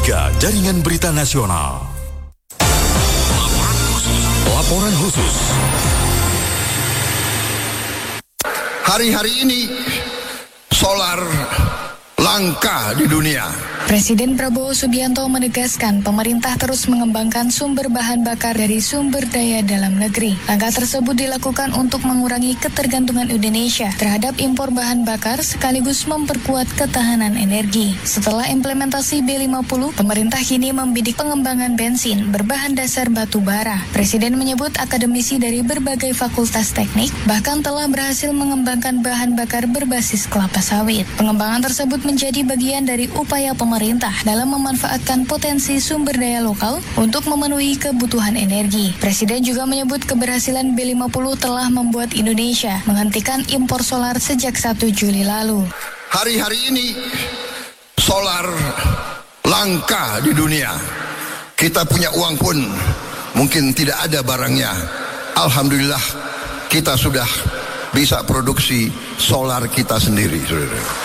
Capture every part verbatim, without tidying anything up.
tiga Jaringan Berita Nasional. Laporan khusus. Laporan khusus. Hari-hari ini solar langka di dunia. Presiden Prabowo Subianto menegaskan pemerintah terus mengembangkan sumber bahan bakar dari sumber daya dalam negeri. Langkah tersebut dilakukan untuk mengurangi ketergantungan Indonesia terhadap impor bahan bakar sekaligus memperkuat ketahanan energi. Setelah implementasi B lima puluh, pemerintah kini membidik pengembangan bensin berbahan dasar batu bara. Presiden menyebut akademisi dari berbagai fakultas teknik bahkan telah berhasil mengembangkan bahan bakar berbasis kelapa sawit. Pengembangan tersebut menjadi bagian dari upaya pemerintah pemerintah dalam memanfaatkan potensi sumber daya lokal untuk memenuhi kebutuhan energi. Presiden juga menyebut keberhasilan B lima puluh telah membuat Indonesia menghentikan impor solar sejak satu Juli lalu. Hari-hari ini solar langka di dunia. Kita punya uang pun mungkin tidak ada barangnya. Alhamdulillah kita sudah bisa produksi solar kita sendiri, saudara.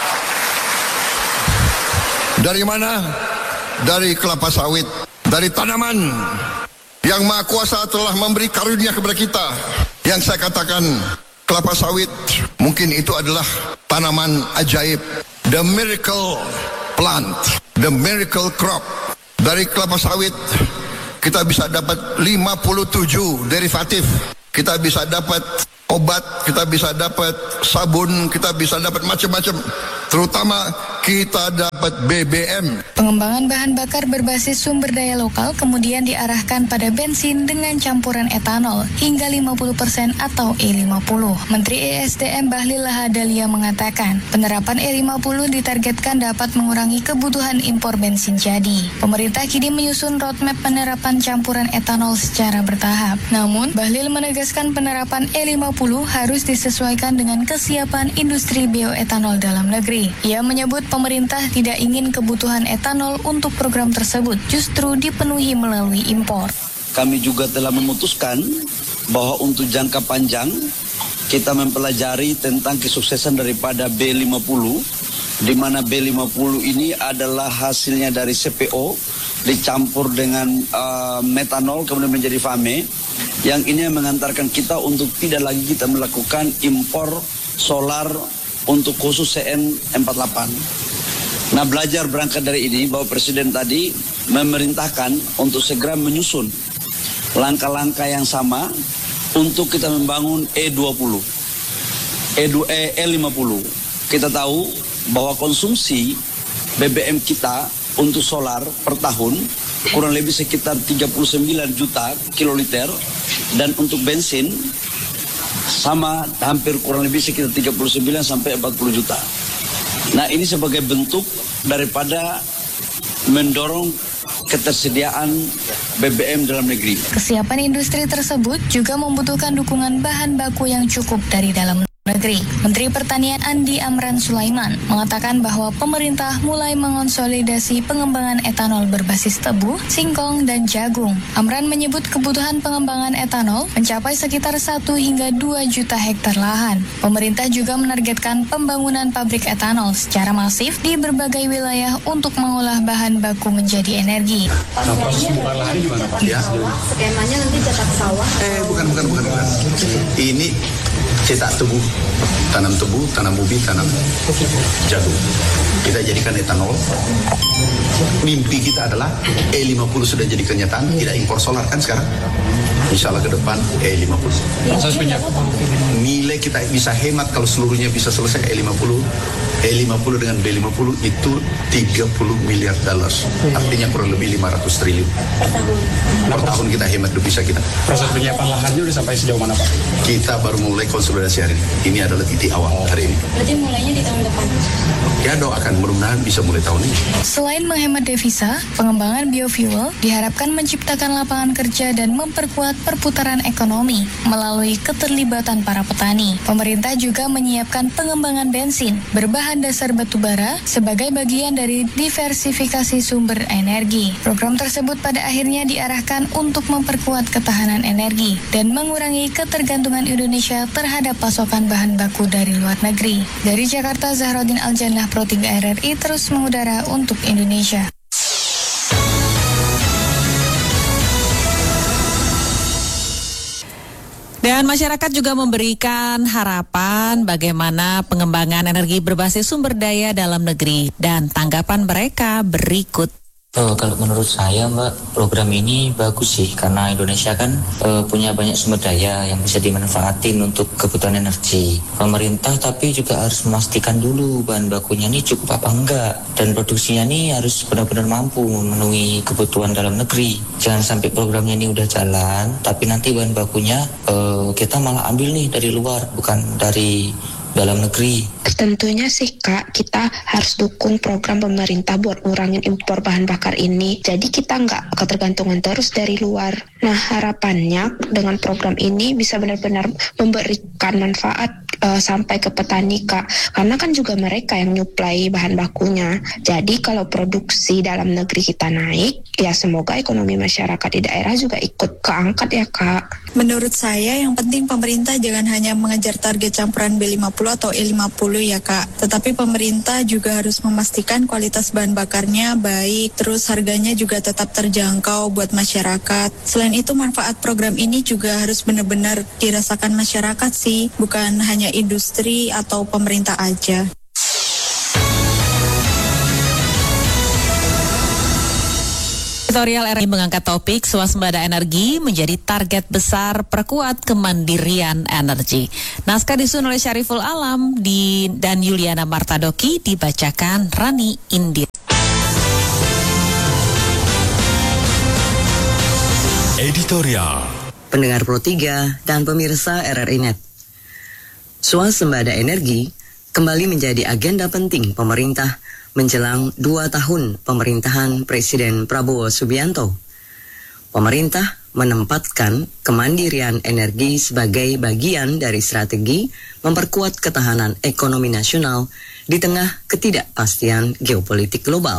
Dari mana? Dari kelapa sawit, dari tanaman yang Maha Kuasa telah memberi karunia kepada kita. Yang saya katakan, kelapa sawit mungkin itu adalah tanaman ajaib, the miracle plant, the miracle crop. Dari kelapa sawit kita bisa dapat lima puluh tujuh derivatif. Kita bisa dapat obat, kita bisa dapat sabun, kita bisa dapat macam-macam. Terutama kita dapat B B M. Pengembangan bahan bakar berbasis sumber daya lokal kemudian diarahkan pada bensin dengan campuran etanol hingga lima puluh persen atau E lima puluh. Menteri E S D M Bahlil Lahadalia mengatakan, penerapan E lima puluh ditargetkan dapat mengurangi kebutuhan impor bensin jadi. Pemerintah kini menyusun roadmap penerapan campuran etanol secara bertahap. Namun, Bahlil menegaskan penerapan E lima puluh harus disesuaikan dengan kesiapan industri bioetanol dalam negeri. Ia menyebut pemerintah tidak ingin kebutuhan etanol untuk program tersebut justru dipenuhi melalui impor. Kami juga telah memutuskan bahwa untuk jangka panjang kita mempelajari tentang kesuksesan daripada B lima puluh, di mana B lima puluh ini adalah hasilnya dari C P O dicampur dengan uh, metanol kemudian menjadi F A M E, yang ini mengantarkan kita untuk tidak lagi kita melakukan impor solar untuk khusus C N empat puluh delapan. Nah, belajar berangkat dari ini bahwa Presiden tadi memerintahkan untuk segera menyusun langkah-langkah yang sama untuk kita membangun E dua puluh, E lima puluh. Kita tahu bahwa konsumsi B B M kita untuk solar per tahun kurang lebih sekitar tiga puluh sembilan juta kiloliter, dan untuk bensin sama hampir kurang lebih sekitar tiga puluh sembilan sampai empat puluh juta. Nah, ini sebagai bentuk daripada mendorong ketersediaan B B M dalam negeri. Kesiapan industri tersebut juga membutuhkan dukungan bahan baku yang cukup dari dalam negeri. Menteri Pertanian Andi Amran Sulaiman mengatakan bahwa pemerintah mulai mengonsolidasi pengembangan etanol berbasis tebu, singkong, dan jagung. Amran menyebut kebutuhan pengembangan etanol mencapai sekitar satu hingga dua juta hektar lahan. Pemerintah juga menargetkan pembangunan pabrik etanol secara masif di berbagai wilayah untuk mengolah bahan baku menjadi energi. Nah, proses pembukaan lahan gimana Pak? Ya. Skemanya nanti cetak sawah? Eh, bukan, bukan, bukan, bukan. Ini cetak tebu, tanam tebu, tanam ubi, tanam jagung. Kita jadikan etanol. Mimpi kita adalah E lima puluh sudah jadi kenyataan, tidak impor solar kan sekarang. Insya Allah ke depan E lima puluh. Proses penyiapan nilai kita bisa hemat kalau seluruhnya bisa selesai E lima puluh. E lima puluh dengan B lima puluh itu tiga puluh miliar dolar. Artinya kurang lebih lima ratus triliun. Per tahun. Per tahun kita hemat devisa kita. Proses penyiapan lahannya udah sampai sejauh mana Pak? Kita baru mulai konsolidasi hari ini. Ini adalah titik awal hari ini. Berarti mulainya di tahun depan? Ya, doakan mudah-mudahan bisa mulai tahun ini. Selain menghemat devisa, pengembangan biofuel diharapkan menciptakan lapangan kerja dan memperkuat perputaran ekonomi melalui keterlibatan para petani. Pemerintah juga menyiapkan pengembangan bensin berbahan dasar batu bara sebagai bagian dari diversifikasi sumber energi. Program tersebut pada akhirnya diarahkan untuk memperkuat ketahanan energi dan mengurangi ketergantungan Indonesia terhadap pasokan bahan baku dari luar negeri. Dari Jakarta, Zahraudin Aljannah, Pro tiga R R I terus mengudara untuk Indonesia. Dan masyarakat juga memberikan harapan bagaimana pengembangan energi berbasis sumber daya dalam negeri, dan tanggapan mereka berikut. Uh, kalau menurut saya Mbak, program ini bagus sih karena Indonesia kan uh, punya banyak sumber daya yang bisa dimanfaatin untuk kebutuhan energi. Pemerintah tapi juga harus memastikan dulu bahan bakunya ini cukup apa enggak, dan produksinya ini harus benar-benar mampu memenuhi kebutuhan dalam negeri. Jangan sampai programnya ini udah jalan tapi nanti bahan bakunya uh, kita malah ambil nih dari luar, bukan dari dalam negeri. Tentunya sih Kak, kita harus dukung program pemerintah buat ngurangin impor bahan bakar ini. Jadi kita nggak ketergantungan terus dari luar. Nah harapannya dengan program ini bisa benar-benar memberikan manfaat uh, sampai ke petani Kak. Karena kan juga mereka yang nyuplai bahan bakunya. Jadi kalau produksi dalam negeri kita naik, ya semoga ekonomi masyarakat di daerah juga ikut keangkat ya Kak. Menurut saya yang penting pemerintah jangan hanya mengejar target campuran B lima puluh atau E lima puluh ya Kak, tetapi pemerintah juga harus memastikan kualitas bahan bakarnya baik, terus harganya juga tetap terjangkau buat masyarakat. Selain itu manfaat program ini juga harus benar-benar dirasakan masyarakat sih, bukan hanya industri atau pemerintah aja. Editorial R I mengangkat topik swasembada energi menjadi target besar perkuat kemandirian energi. Naskah disusun oleh Syariful Alam di, dan Yuliana Martadoki, dibacakan Rani Indir. Editorial. Pendengar Pro tiga dan pemirsa R R I Net. Swasembada energi kembali menjadi agenda penting pemerintah menjelang dua tahun pemerintahan Presiden Prabowo Subianto. Pemerintah menempatkan kemandirian energi sebagai bagian dari strategi memperkuat ketahanan ekonomi nasional di tengah ketidakpastian geopolitik global.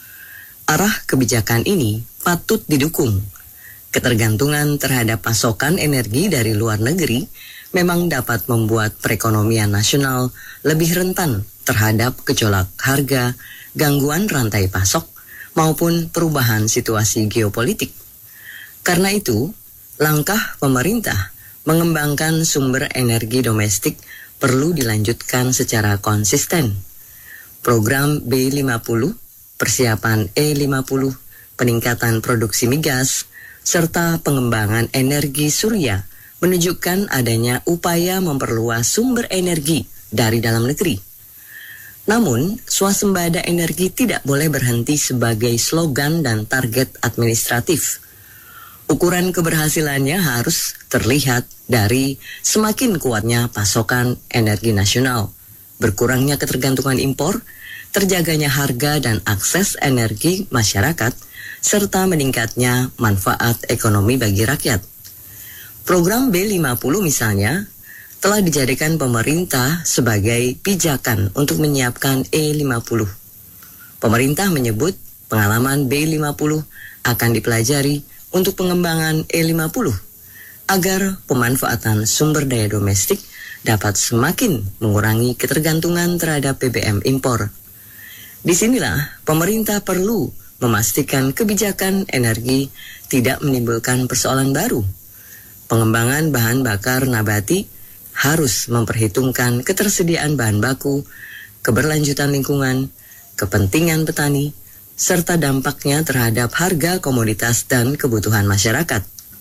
Arah kebijakan ini patut didukung. Ketergantungan terhadap pasokan energi dari luar negeri memang dapat membuat perekonomian nasional lebih rentan terhadap gejolak harga, gangguan rantai pasok, maupun perubahan situasi geopolitik. Karena itu, langkah pemerintah mengembangkan sumber energi domestik perlu dilanjutkan secara konsisten. Program B lima puluh, persiapan E lima puluh, peningkatan produksi migas, serta pengembangan energi surya menunjukkan adanya upaya memperluas sumber energi dari dalam negeri. Namun, swasembada energi tidak boleh berhenti sebagai slogan dan target administratif. Ukuran keberhasilannya harus terlihat dari semakin kuatnya pasokan energi nasional, berkurangnya ketergantungan impor, terjaganya harga dan akses energi masyarakat, serta meningkatnya manfaat ekonomi bagi rakyat. Program B lima puluh misalnya telah dijadikan pemerintah sebagai pijakan untuk menyiapkan E lima puluh. Pemerintah menyebut pengalaman B lima puluh akan dipelajari untuk pengembangan E lima puluh agar pemanfaatan sumber daya domestik dapat semakin mengurangi ketergantungan terhadap B B M impor. Disinilah pemerintah perlu memastikan kebijakan energi tidak menimbulkan persoalan baru. Pengembangan bahan bakar nabati harus memperhitungkan ketersediaan bahan baku, keberlanjutan lingkungan, kepentingan petani, serta dampaknya terhadap harga komoditas dan kebutuhan masyarakat.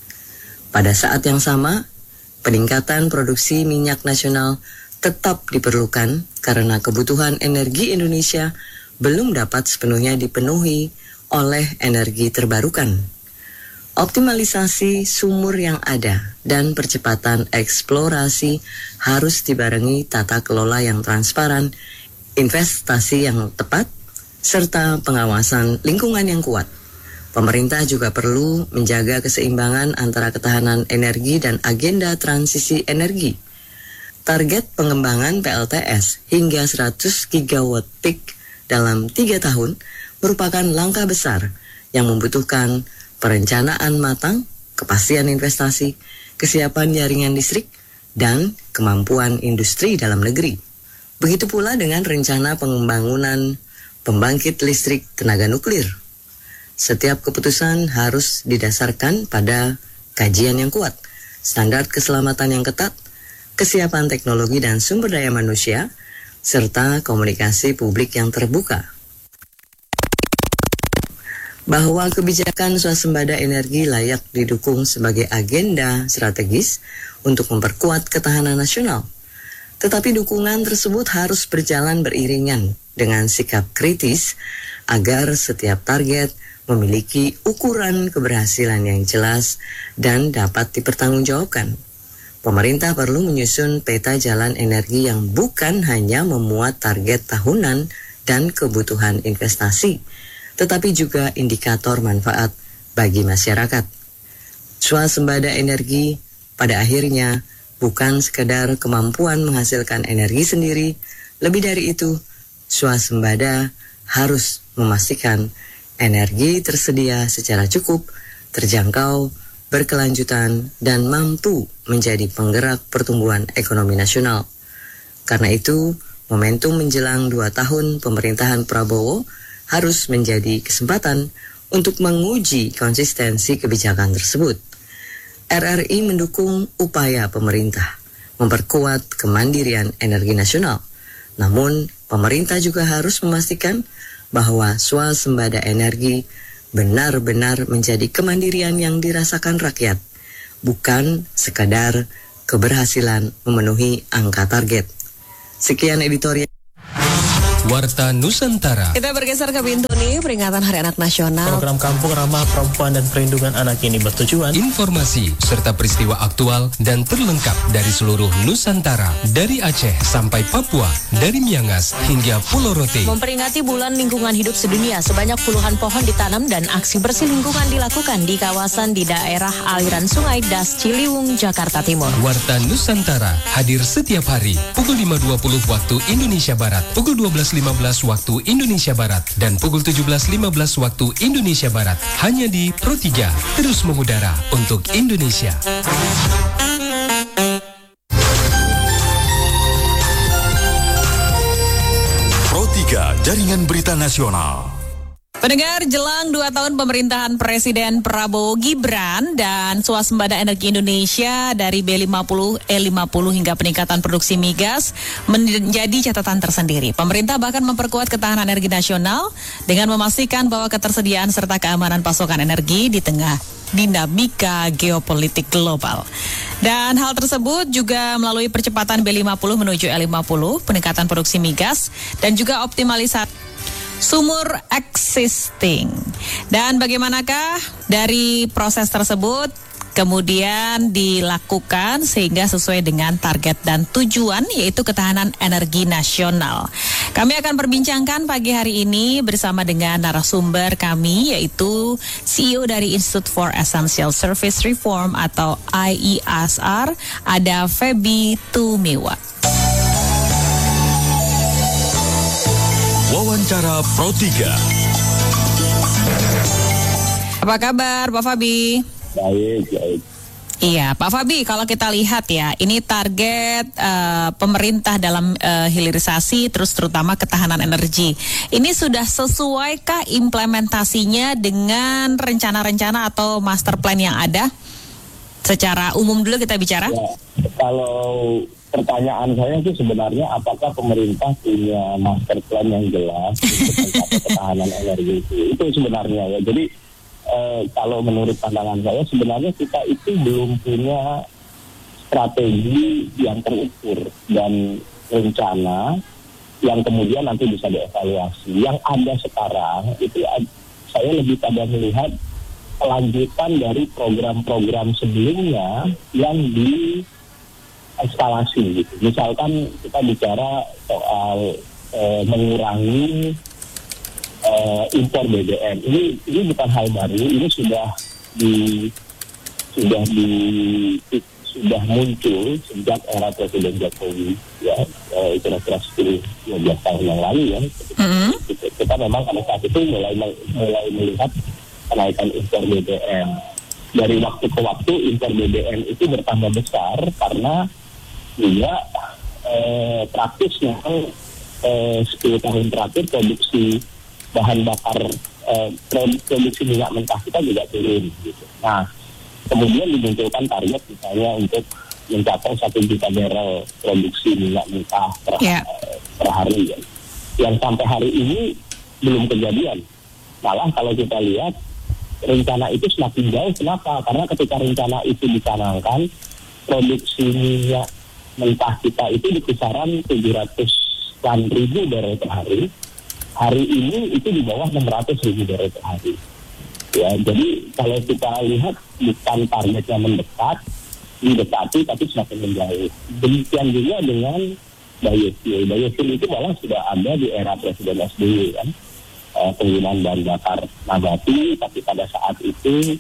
Pada saat yang sama, peningkatan produksi minyak nasional tetap diperlukan karena kebutuhan energi Indonesia belum dapat sepenuhnya dipenuhi oleh energi terbarukan. Optimalisasi sumur yang ada dan percepatan eksplorasi harus dibarengi tata kelola yang transparan, investasi yang tepat, serta pengawasan lingkungan yang kuat. Pemerintah juga perlu menjaga keseimbangan antara ketahanan energi dan agenda transisi energi. Target pengembangan P L T S hingga seratus gigawatt peak dalam tiga tahun merupakan langkah besar yang membutuhkan perencanaan matang, kepastian investasi, kesiapan jaringan listrik, dan kemampuan industri dalam negeri. Begitu pula dengan rencana pembangunan pembangkit listrik tenaga nuklir. Setiap keputusan harus didasarkan pada kajian yang kuat, standar keselamatan yang ketat, kesiapan teknologi dan sumber daya manusia, serta komunikasi publik yang terbuka. Bahwa kebijakan swasembada energi layak didukung sebagai agenda strategis untuk memperkuat ketahanan nasional. Tetapi dukungan tersebut harus berjalan beriringan dengan sikap kritis agar setiap target memiliki ukuran keberhasilan yang jelas dan dapat dipertanggungjawabkan. Pemerintah perlu menyusun peta jalan energi yang bukan hanya memuat target tahunan dan kebutuhan investasi, tetapi juga indikator manfaat bagi masyarakat. Swasembada energi pada akhirnya bukan sekedar kemampuan menghasilkan energi sendiri, lebih dari itu, swasembada harus memastikan energi tersedia secara cukup, terjangkau, berkelanjutan, dan mampu menjadi penggerak pertumbuhan ekonomi nasional. Karena itu, momentum menjelang dua tahun pemerintahan Prabowo harus menjadi kesempatan untuk menguji konsistensi kebijakan tersebut. R R I mendukung upaya pemerintah memperkuat kemandirian energi nasional. Namun, pemerintah juga harus memastikan bahwa swasembada energi benar-benar menjadi kemandirian yang dirasakan rakyat, bukan sekadar keberhasilan memenuhi angka target. Sekian editorial. Warta Nusantara. Kita bergeser ke Bintuni, peringatan Hari Anak Nasional. Program Kampung Ramah Perempuan dan Perlindungan Anak ini bertujuan informasi serta peristiwa aktual dan terlengkap dari seluruh Nusantara, dari Aceh sampai Papua, dari Miangas hingga Pulau Rote. Memperingati Bulan Lingkungan Hidup Sedunia, sebanyak puluhan pohon ditanam dan aksi bersih lingkungan dilakukan di kawasan di daerah aliran Sungai Das Ciliwung, Jakarta Timur. Warta Nusantara hadir setiap hari pukul lima dua puluh waktu Indonesia Barat, pukul dua belas lima belas waktu Indonesia Barat, dan pukul tujuh belas lima belas waktu Indonesia Barat, hanya di Pro tiga, terus mengudara untuk Indonesia. Pro tiga, Jaringan Berita Nasional. Pendengar, jelang dua tahun pemerintahan Presiden Prabowo Gibran dan swasembada energi Indonesia dari B lima puluh, E lima puluh hingga peningkatan produksi migas menjadi catatan tersendiri. Pemerintah bahkan memperkuat ketahanan energi nasional dengan memastikan bahwa ketersediaan serta keamanan pasokan energi di tengah dinamika geopolitik global. Dan hal tersebut juga melalui percepatan B lima puluh menuju E lima puluh, peningkatan produksi migas, dan juga optimalisasi sumur existing. Dan bagaimanakah dari proses tersebut kemudian dilakukan sehingga sesuai dengan target dan tujuan, yaitu ketahanan energi nasional. Kami akan perbincangkan pagi hari ini bersama dengan narasumber kami, yaitu C E O dari Institute for Essential Service Reform atau I E S R, ada Feby Tumiwa. Wawancara Pro tiga. Apa kabar Pak Fabi? Baik, baik. Iya, Pak Fabi, kalau kita lihat ya, ini target uh, pemerintah dalam uh, hilirisasi, terus terutama ketahanan energi. Ini sudah sesuaikah implementasinya dengan rencana-rencana atau master plan yang ada? Secara umum dulu kita bicara. Ya, kalau pertanyaan saya itu sebenarnya apakah pemerintah punya master plan yang jelas untuk ketahanan energi itu? Itu sebenarnya ya. Jadi eh, kalau menurut pandangan saya sebenarnya kita itu belum punya strategi yang terukur dan rencana yang kemudian nanti bisa dievaluasi. Yang ada sekarang itu saya lebih pada melihat kelanjutan dari program-program sebelumnya yang di eskalasi gitu. Misalkan kita bicara soal e, mengurangi e, impor B B M. Ini ini bukan hal baru. Ini sudah di sudah di sudah muncul sejak era Presiden Jokowi ya, e, kira-kira sepuluh dua belas tahun yang lalu ya. Mm-hmm. Kita, kita memang pada saat itu mulai mulai melihat kenaikan impor B B M. Dari waktu ke waktu impor B B M itu bertambah besar karena juga eh, praktisnya eh, sepuluh tahun terakhir produksi bahan bakar eh, produksi minyak mentah kita juga turun gitu. Nah, kemudian dimunculkan target misalnya untuk mencapai satu juta barrel produksi minyak mentah per, yeah. per hari. Ya. Yang sampai hari ini belum kejadian. Malah kalau kita lihat rencana itu semakin jauh. Kenapa? Karena ketika rencana itu dicanangkan, produksi minyak mentah kita itu di kisaran tujuh ratus ribu barrel per hari. Hari ini itu di bawah enam ratus ribu barrel per hari. Ya, jadi kalau kita lihat bukan targetnya mendekat, mendekati tapi semakin menjauh. Demikian juga dengan biofuel. Biofuel itu malah sudah ada di era Presiden S B Y kan. Uh, penggunaan bahan bakar nabati, tapi pada saat itu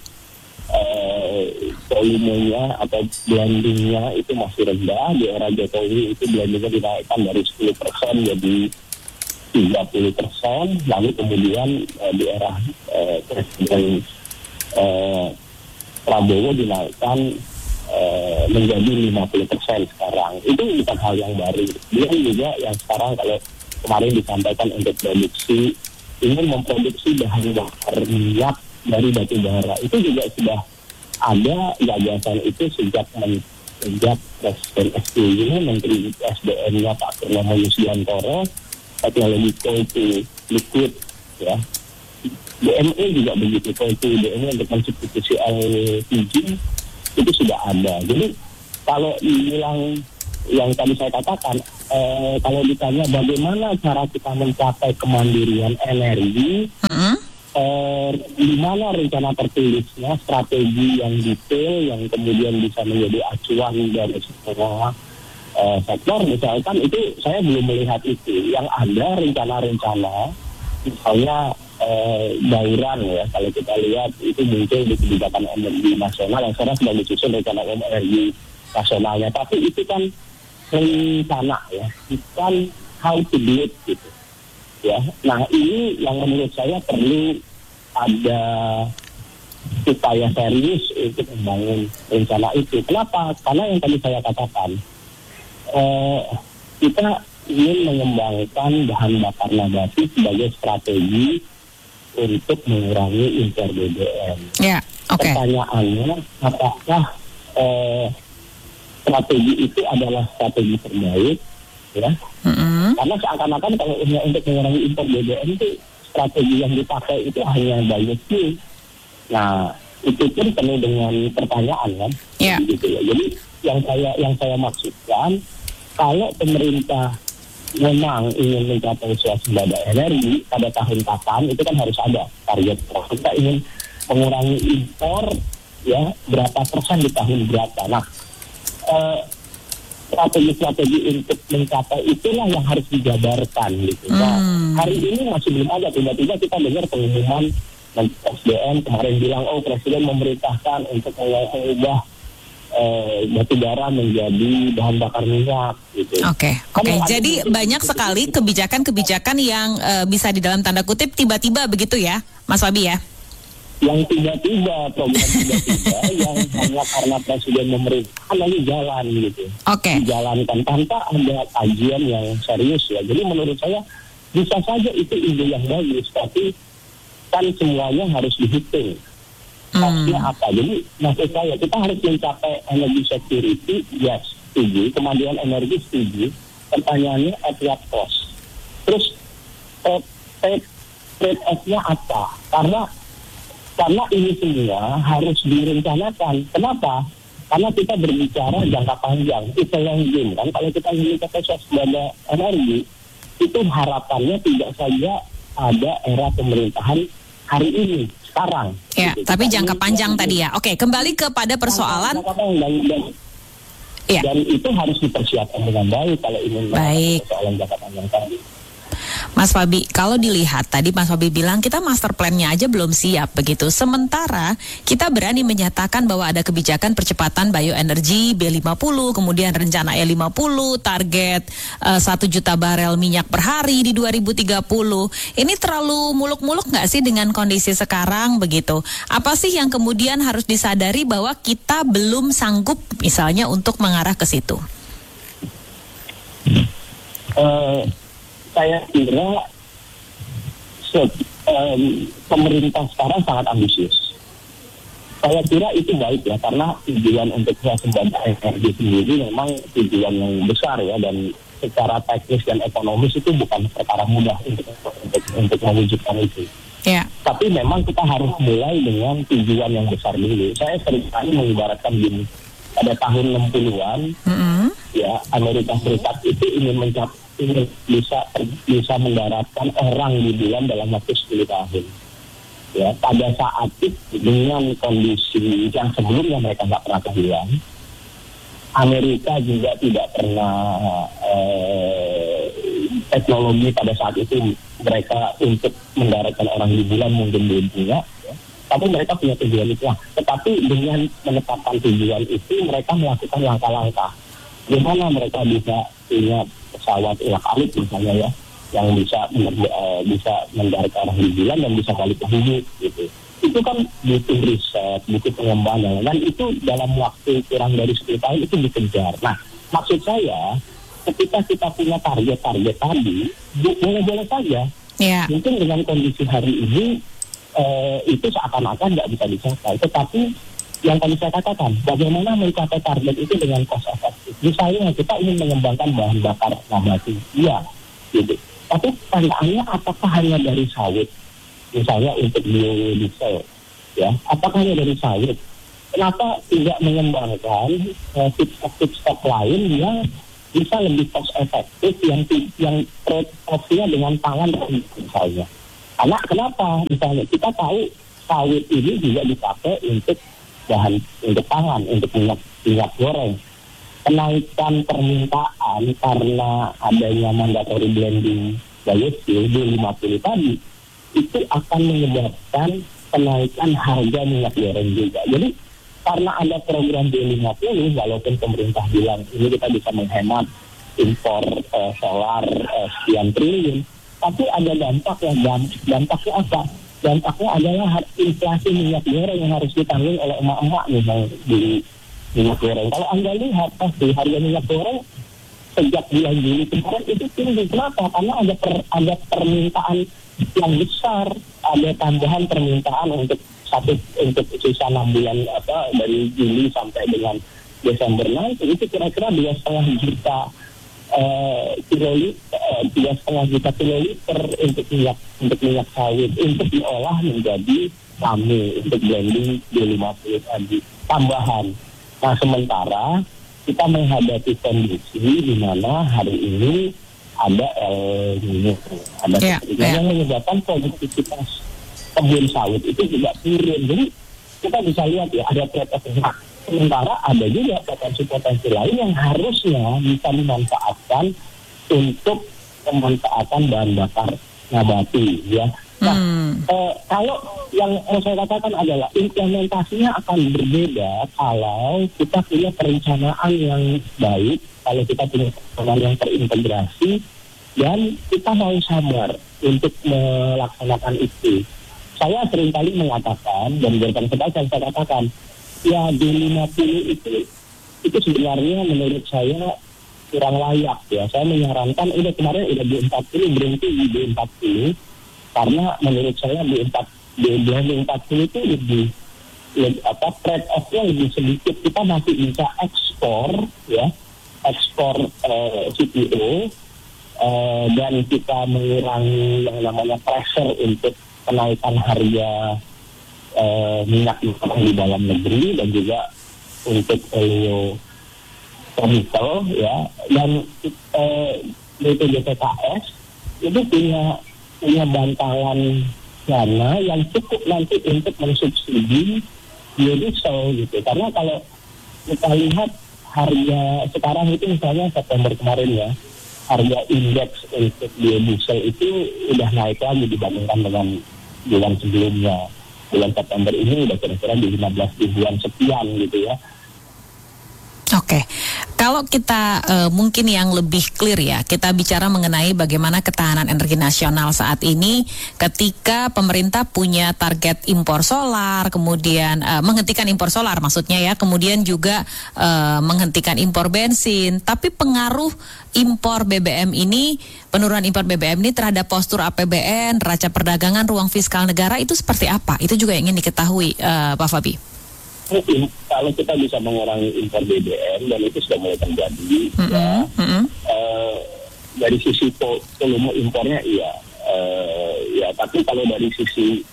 uh, volumenya atau blendingnya itu masih rendah. Di era Jokowi itu blendingnya dinaikkan dari sepuluh persen jadi tiga puluh persen, lalu kemudian uh, di era uh, Presiden uh, Prabowo dinaikkan uh, menjadi lima puluh persen sekarang. Itu bukan hal yang baru. Dia juga yang sekarang kalau kemarin disampaikan untuk produksi ingin memproduksi bahan bakar minyak dari batu bara, itu juga sudah ada gagasan itu sejak men, sejak Presiden S B Y, Menteri S D M-nya Pak Purnomo Yustiantoro, teknologi coal to liquid, ya. D M E juga begitu, coal to D M E untuk mensubstitusi L P G itu sudah ada. Jadi kalau dibilang yang tadi saya katakan, eh, kalau ditanya bagaimana cara kita mencapai kemandirian energi, uh-huh. eh, di mana rencana tertulisnya, strategi yang detail yang kemudian bisa menjadi acuan dari semua eh, sektor, misalkan itu saya belum melihat itu. Yang ada rencana-rencana, misalnya eh, Bauran ya, kalau kita lihat itu muncul di kebijakan energi nasional yang sekarang sudah disusun rencana energi nasionalnya, tapi itu kan rencana ya, bukan how to do it gitu ya. Nah ini yang menurut saya perlu ada upaya serius untuk membangun rencana itu. Kenapa? Karena yang tadi saya katakan, eh, kita ingin mengembangkan bahan bakar nabati sebagai strategi untuk mengurangi impor B B M. Ya, yeah, oke. Okay. Pertanyaannya, apakah eh, strategi itu adalah strategi terbaik, ya? Mm-hmm. Karena seakan-akan kalau untuk mengurangi impor B B M itu strategi yang dipakai itu hanya biofuel. Nah, itu pun penuh dengan pertanyaan kan, yeah. Gitu ya. Jadi yang saya yang saya maksudkan, kalau pemerintah memang ingin mencapai swasembada energi pada tahun kapan, itu kan harus ada target. Kita ingin mengurangi impor, ya berapa persen di tahun berapa. Nah, Uh, strategi-strategi untuk mencapai itulah yang harus dijabarkan gitu. Nah, hmm. hari ini masih belum ada. Tiba-tiba kita dengar pengumuman S D M kemarin bilang, oh Presiden memerintahkan untuk mengubah uh, batu bara menjadi bahan bakar minyak gitu. Oke, okay. oke. Okay. Jadi banyak sekali kebijakan-kebijakan yang uh, bisa di dalam tanda kutip tiba-tiba begitu ya, Mas Fabi ya? Yang tiba-tiba, program tiba-tiba yang hanya karena Presiden memerintah lalu jalan gitu. Oke. Okay. Dijalankan tanpa ada kajian yang serius ya. Jadi menurut saya bisa saja itu ide yang bagus, tapi kan semuanya harus dihitung. Maksudnya hmm. apa? Jadi maksud saya kita harus mencapai energy security, yes, setuju. Kemandirian energi setuju. Pertanyaannya at what cost? Terus trade off-nya apa? Karena Karena ini semua harus direncanakan. Kenapa? Karena kita berbicara jangka panjang. Itu yang game kan. Kalau kita ingin mencapai swasembada energi, itu harapannya tidak saja ada era pemerintahan hari ini, sekarang. Ya, gitu. Tapi jangka panjang tadi ya. Oke, kembali kepada persoalan. Dan, dan, ya. dan itu harus dipersiapkan dengan baik kalau ingin baik. Persoalan jangka panjang tadi. Mas Fabi, kalau dilihat tadi Mas Fabi bilang kita master plan-nya aja belum siap begitu. Sementara kita berani menyatakan bahwa ada kebijakan percepatan bioenergi B lima puluh, kemudian rencana E lima puluh, target uh, satu juta barel minyak per hari di dua ribu tiga puluh. Ini terlalu muluk-muluk nggak sih dengan kondisi sekarang begitu? Apa sih yang kemudian harus disadari bahwa kita belum sanggup misalnya untuk mengarah ke situ? Uh... Saya kira se, um, pemerintah sekarang sangat ambisius. Saya kira itu baik ya, karena tujuan untuk swasembada energi sendiri memang tujuan yang besar ya, dan secara teknis dan ekonomis itu bukan perkara mudah untuk untuk, untuk mewujudkan itu. Yeah. Tapi memang kita harus mulai dengan tujuan yang besar dulu. Saya sering kali mengibaratkan gini, pada tahun enam puluhan, mm-hmm. ya Amerika Serikat itu ingin mencapai ingin bisa bisa mendaratkan orang di bulan dalam waktu sepuluh tahun. Ya, pada saat itu dengan kondisi yang sebelumnya mereka nggak pernah ke bulan, Amerika juga tidak pernah eh, teknologi pada saat itu mereka untuk mendaratkan orang di bulan mungkin belum punya, ya. Tapi mereka punya tujuan itu. Nah, tetapi dengan menetapkan tujuan itu mereka melakukan langkah-langkah. Gimana mereka bisa punya pesawat ulak-alik misalnya ya, yang bisa uh, bisa mendarat arah di bulan dan bisa balik ke bumi gitu. Itu kan butuh riset, butuh pengembangan, dan itu dalam waktu kurang dari sepuluh tahun itu dikejar. Nah, maksud saya ketika kita punya target-target tadi, boleh-boleh saja. Yeah. Mungkin dengan kondisi hari ini uh, itu seakan-akan nggak bisa dicapai. Tetapi yang tadi saya katakan, bagaimana mencapai target itu dengan cost efektif. Misalnya kita ingin mengembangkan bahan bakar nabati, iya, gitu. Tapi pertanyaannya apakah hanya dari sawit, misalnya untuk biodiesel, ya? Apakah hanya dari sawit? Kenapa tidak mengembangkan uh, feedstock-feedstock lain yang bisa lebih cost efektif, yang yang trade-off-nya dengan pangan misalnya? Karena kenapa? Misalnya kita tahu sawit ini juga dipakai untuk bahan untuk pangan, untuk minyak minyak goreng. Kenaikan permintaan karena adanya mandatory blending biofuel B lima puluh tadi itu akan menyebabkan kenaikan harga minyak goreng juga. Jadi karena ada program B lima puluh, walaupun pemerintah bilang ini kita bisa menghemat impor uh, solar uh, sekian triliun, tapi ada dampak yang damp, dampaknya apa? Dampaknya adalah inflasi minyak goreng yang harus ditanggung oleh emak-emak misalnya di minyak goreng. Kalau Anda lihat pasti harga minyak goreng sejak bulan Juli kemarin itu tinggi. Kenapa? Karena ada per, ada permintaan yang besar, ada tambahan permintaan untuk satu untuk sisa enam bulan apa dari Juli sampai dengan Desember nanti itu kira-kira dua setengah juta uh, kiloliter, dua setengah juta kiloliter untuk minyak untuk minyak sawit untuk diolah menjadi rame untuk blending B lima puluh tadi tambahan. Nah, sementara kita menghadapi kondisi di mana hari ini ada El Nino, ada yeah, yeah. yang menyebabkan produktivitas kebun sawit itu juga turun. Jadi kita bisa lihat ya ada trade-off. Sementara ada juga potensi-potensi lain yang harusnya bisa dimanfaatkan untuk pemanfaatan bahan bakar nabati ya. Nah, hmm. eh, kalau yang mau saya katakan adalah implementasinya akan berbeda kalau kita punya perencanaan yang baik, kalau kita punya perencanaan yang terintegrasi, dan kita mau sabar untuk melaksanakan itu. Saya seringkali mengatakan, dan berikan sebab saya katakan, ya B lima puluh itu, itu sebenarnya menurut saya kurang layak ya. Saya menyarankan, udah kemarin udah B empat puluh, berhenti di B empat puluh, karena menurut saya B empat puluh itu lebih, lebih apa trade off-nya lebih sedikit. Kita masih bisa ekspor ya, ekspor uh, C P O uh, dan kita mengurangi yang namanya pressure untuk kenaikan harga uh, minyak di dalam negeri dan juga untuk oleochemical ya, dan uh, B P J T K S itu punya punya bantalan dana yang cukup nanti untuk mensubsidi biodiesel gitu. Karena kalau kita lihat harga sekarang itu misalnya September kemarin ya, harga indeks untuk biodiesel itu udah naik lagi dibandingkan dengan bulan sebelumnya. Bulan September ini udah kira-kira di lima belas ribuan sekian gitu ya. Oke, kalau kita uh, mungkin yang lebih clear ya, kita bicara mengenai bagaimana ketahanan energi nasional saat ini ketika pemerintah punya target impor solar, kemudian uh, menghentikan impor solar maksudnya ya, kemudian juga uh, menghentikan impor bensin, tapi pengaruh impor B B M ini, penurunan impor B B M ini terhadap postur A P B N, neraca perdagangan, ruang fiskal negara itu seperti apa? Itu juga ingin diketahui uh, Pak Fabi. kalau kita bisa mengurangi impor B B M dan itu sudah mulai terjadi, mm-hmm. ya, mm-hmm. Uh, dari sisi volume impornya iya, uh, ya tapi kalau dari sisi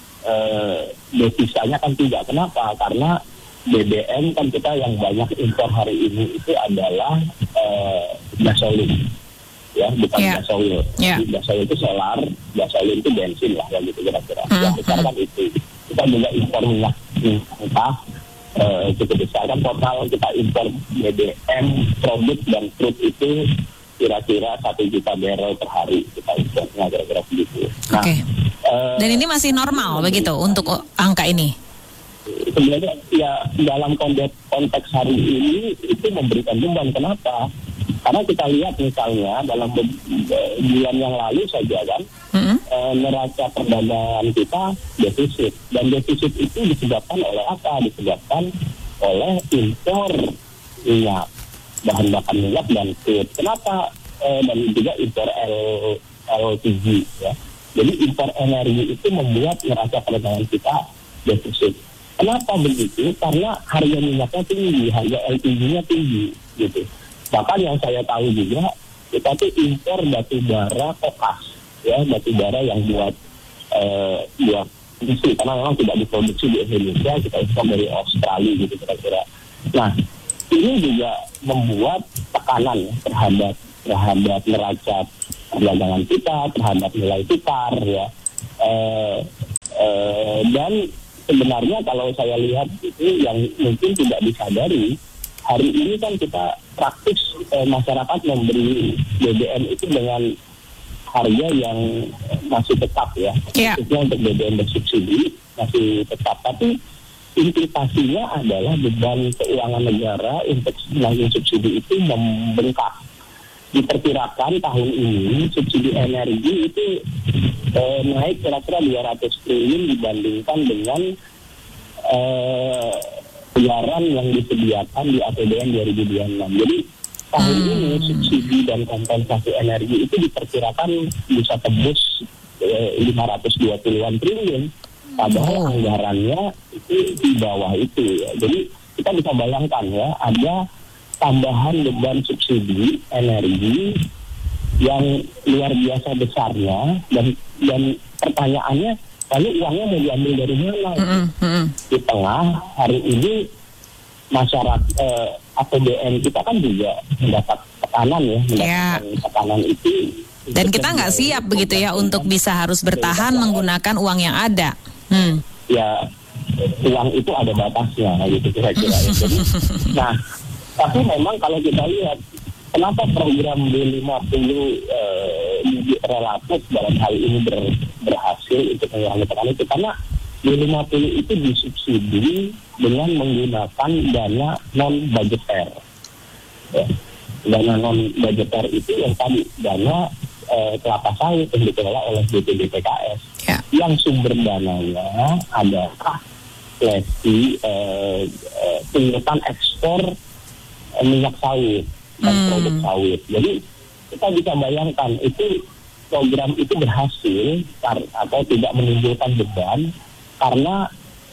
uh, devisanya kan tidak. Kenapa? Karena B B M kan kita yang banyak impor hari ini itu adalah uh, gasolin, ya bukan yeah. gasoil. Yeah. Gasoil itu solar, gasolin itu bensin lah, yang gitu kira-kira. Mm-hmm. Yang besar kan itu. Kita juga impor minyak mentah uh, cukup besar kan, total kita impor B B M produk dan crude itu kira-kira satu juta barrel per hari kita impornya, kira-kira begitu. Nah, okay. uh, dan ini masih normal begitu untuk angka ini? Sebenarnya ya dalam konteks, konteks hari ini itu memberikan beban. Kenapa? Karena kita lihat misalnya dalam bulan yang lalu saja kan, mm-hmm. e, neraca perdagangan kita defisit, dan defisit itu disebabkan oleh apa? Disebabkan oleh impor minyak, bahan bakar minyak dan crude. Kenapa? E, dan juga impor L, L P G ya. Jadi impor energi itu membuat neraca perdagangan kita defisit. Kenapa begitu? Karena harga minyaknya tinggi, harga L P G-nya tinggi, gitu. Bahkan yang saya tahu juga, kita tuh impor batu bara kokas, ya batu bara yang buat uh, buat industri, karena memang tidak diproduksi di Indonesia, kita impor dari Australia, gitu kira-kira. Nah, ini juga membuat tekanan ya, terhadap terhadap neraca perdagangan kita, terhadap nilai tukar, ya. Uh, uh, dan sebenarnya kalau saya lihat itu yang mungkin tidak disadari, hari ini kan kita praktis eh, masyarakat memberi B B M itu dengan harga yang masih tetap ya, yeah. Khususnya untuk B B M bersubsidi masih tetap, tapi implikasinya adalah beban keuangan negara untuk menanggung subsidi itu membengkak. Diperkirakan tahun ini subsidi energi itu eh, naik kira-kira dua ratus triliun dibandingkan dengan eh, anggaran yang disediakan di A P B N dua ribu dua puluh enam. Jadi tahun hmm. ini subsidi dan kompensasi energi itu diperkirakan bisa tembus eh, lima ratus dua puluhan triliun. Padahal oh. anggarannya itu di bawah itu ya. Jadi kita bisa bayangkan ya, ada tambahan beban subsidi energi yang luar biasa besarnya, dan dan pertanyaannya, lalu uangnya mau diambil dari mana? Mm-hmm. Di tengah hari ini masyarakat eh, A P B N kita kan juga mendapat tekanan ya, mendapatkan yeah. tekanan itu. Dan kita nggak siap begitu ya untuk bisa harus bertahan menggunakan uang yang ada. Hmm. Ya, uang itu ada batasnya, gitu kira-kira. Ya. Jadi, nah. Tapi memang kalau kita lihat, kenapa program B lima puluh eh, relatif dalam hal ini ber, berhasil untuk mengurangi tekanan itu? Karena B lima puluh itu disubsidi dengan menggunakan dana non-budgeter. Ya. Dana non-budgeter itu yang tadi, dana eh, kelapa sawit yang dikelola oleh B P D P K S. Ya. Yang sumber dananya adalah lesi eh, eh, penghutang ekspor minyak sawit dan hmm. produk sawit. Jadi kita bisa bayangkan itu program itu berhasil kar- atau tidak menimbulkan beban karena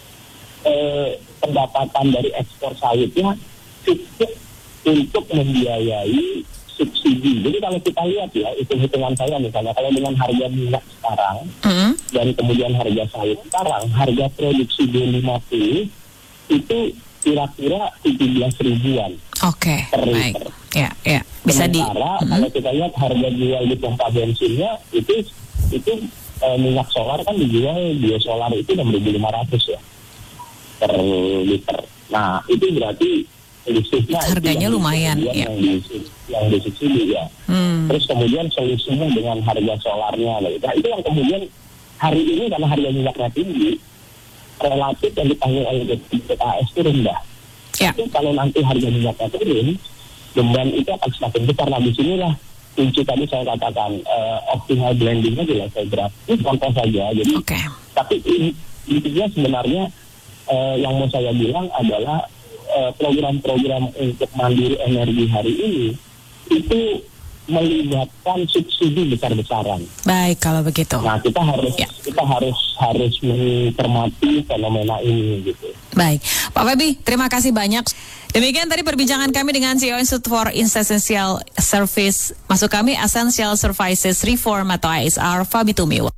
eh, pendapatan dari ekspor sawitnya cukup untuk membiayai subsidi. Jadi kalau kita lihat ya, hitung-hitungan saya misalnya, kalau dengan harga minyak sekarang hmm. dan kemudian harga sawit sekarang, harga produksi B lima puluh itu kira-kira tujuh belas ribuan. Oke, okay, baik. Ya, ya. Bisa di. Sementara mm-hmm. kalau kita lihat harga jual di pompa bensinnya itu itu e, minyak solar kan dijual biosolar itu enam ribu lima ratus ya per liter. Nah itu berarti selisihnya harganya itu lumayan ya. Yang di, yang disubsidi ya. Hmm. Terus kemudian selisihnya dengan harga solarnya. Nah itu yang kemudian hari ini karena harga minyaknya tinggi, relatif yang ditanggung oleh B P K S itu rendah. Ya. Tapi kalau nanti harga minyaknya turun, beban itu akan semakin besar. Nah di sinilah kunci tadi saya katakan uh, optimal blendingnya jelas saya berat. Ini contoh saja. Jadi, okay. Tapi intinya sebenarnya uh, yang mau saya bilang adalah uh, program-program untuk mandiri energi hari ini itu melibatkan subsidi besar-besaran. Baik, kalau begitu. Nah, kita harus ya. kita harus harus mencermati fenomena ini gitu. Baik, Pak Febi, terima kasih banyak. Demikian tadi perbincangan kami dengan C E O Institute for Essential Service, masuk kami Essential Services Reform atau I S R, Fabi Tumiwa.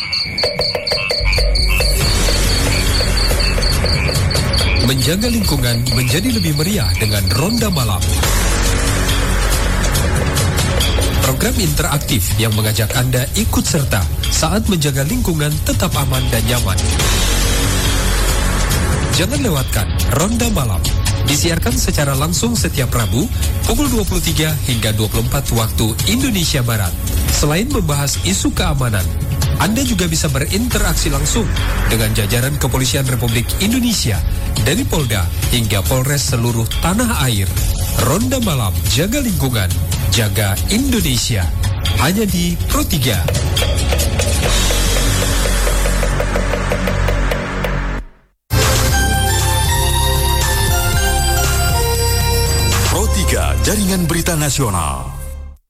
Menjaga lingkungan menjadi lebih meriah dengan Ronda Malam. Program interaktif yang mengajak Anda ikut serta saat menjaga lingkungan tetap aman dan nyaman. Jangan lewatkan Ronda Malam. Disiarkan secara langsung setiap Rabu pukul dua puluh tiga hingga dua puluh empat waktu Indonesia Barat. Selain membahas isu keamanan, Anda juga bisa berinteraksi langsung dengan jajaran Kepolisian Republik Indonesia dari Polda hingga Polres seluruh tanah air. Ronda Malam, jaga lingkungan, jaga Indonesia. Hanya di Pro tiga. Pro tiga, Jaringan Berita Nasional.